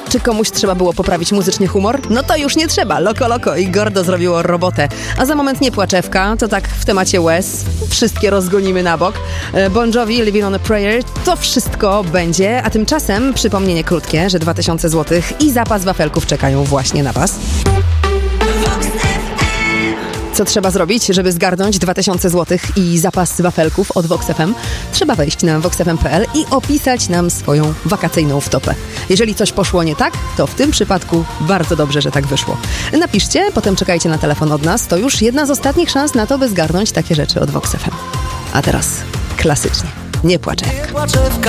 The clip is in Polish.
Czy komuś trzeba było poprawić muzycznie humor? No to już nie trzeba. Loko Loko i Gordo zrobiło robotę. A za moment nie płaczewka, to tak w temacie łez. Wszystkie rozgonimy na bok. Bon Jovi, Living on a Prayer. To wszystko będzie, a tymczasem przypomnienie krótkie, że 2000 zł i zapas wafelków czekają właśnie na Was. Co trzeba zrobić, żeby zgarnąć 2000 zł i zapas wafelków od Vox FM? Trzeba wejść na voxfm.pl i opisać nam swoją wakacyjną wtopę. Jeżeli coś poszło nie tak, to w tym przypadku bardzo dobrze, że tak wyszło. Napiszcie, potem czekajcie na telefon od nas. To już jedna z ostatnich szans na to, by zgarnąć takie rzeczy od Vox FM. A teraz klasycznie. Nie płaczewka.